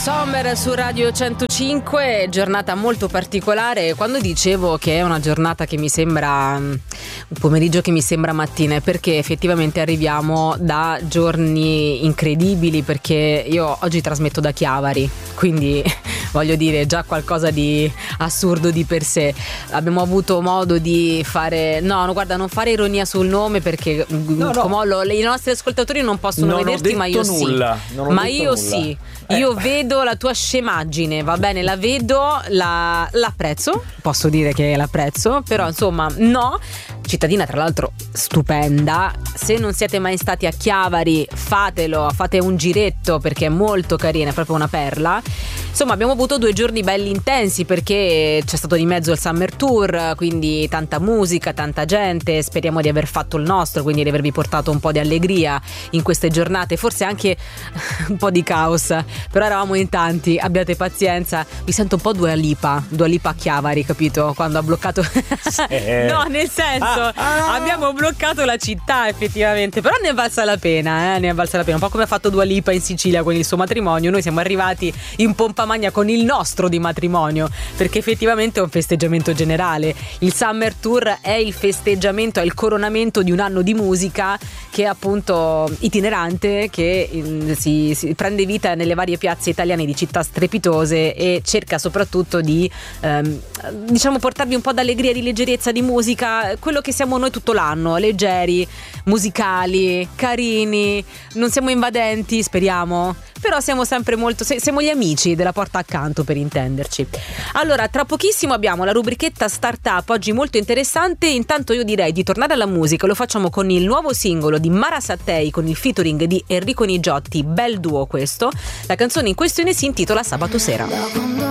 Sommer su Radio 105, giornata molto particolare. Quando dicevo che è una giornata che mi sembra un pomeriggio che mi sembra mattina, è perché effettivamente arriviamo da giorni incredibili, perché io oggi trasmetto da Chiavari, quindi voglio dire già qualcosa di assurdo di per sé. Abbiamo avuto modo di fare, no guarda, non fare ironia sul nome perché Comollo, i nostri ascoltatori non possono vederti, ma io nulla. sì. Ma io nulla. Sì. Io vedo la tua scemaggine, va bene, la vedo, l'apprezzo, posso dire che l'apprezzo, però insomma no, cittadina tra l'altro stupenda. Se non siete mai stati a Chiavari, fatelo, fate un giretto perché è molto carina, è proprio una perla. Insomma, abbiamo avuto 2 giorni belli intensi perché c'è stato di mezzo il Summer Tour, quindi tanta musica, tanta gente. Speriamo di aver fatto il nostro, quindi di avervi portato un po' di allegria in queste giornate, forse anche un po' di caos, però eravamo in tanti, abbiate pazienza. Mi sento un po' Dua Lipa a Chiavari, capito? Quando ha bloccato no, nel senso abbiamo bloccato la città effettivamente, però ne è valsa la pena, ne è valsa la pena, un po' come ha fatto Dua Lipa in Sicilia con il suo matrimonio. Noi siamo arrivati in pompa magna con il nostro di matrimonio, perché effettivamente è un festeggiamento generale. Il Summer Tour è il festeggiamento, è il coronamento di un anno di musica che è appunto itinerante, che si prende vita nelle varie piazze italiane di città strepitose e cerca soprattutto di diciamo portarvi un po' d'allegria, di leggerezza, di musica, quello che siamo noi tutto l'anno, leggeri, musicali, carini, non siamo invadenti, speriamo, però siamo sempre molto, siamo gli amici della porta accanto, per intenderci. Allora, tra pochissimo abbiamo la rubrichetta Startup, oggi molto interessante. Intanto io direi di tornare alla musica, lo facciamo con il nuovo singolo di Mara Sattei con il featuring di Enrico Nigiotti, bel duo questo. La canzone in questione si intitola Sabato Sera.